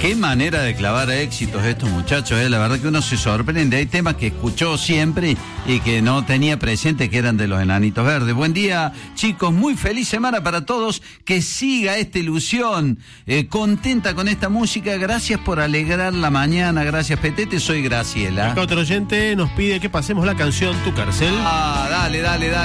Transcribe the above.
Qué manera de clavar éxitos estos muchachos, la verdad que uno se sorprende. Hay temas que escuchó siempre y que no tenía presente que eran de los Enanitos Verdes. Buen día, chicos, muy feliz semana para todos. Que siga esta ilusión, contenta con esta música. Gracias por alegrar la mañana. Gracias, Petete. Soy Graciela. Acá otro oyente nos pide que pasemos la canción Tu Carcel. Dale.